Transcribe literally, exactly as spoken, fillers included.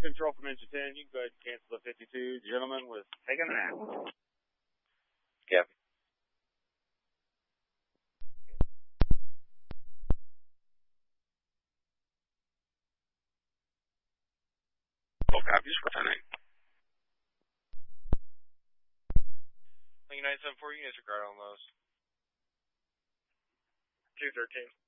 Control from engine ten, you can go ahead and cancel the fifty-two gentleman with taking a nap. Copy. Oh, copy. Just what's our name? nine seven four units regard on those. two thirteen.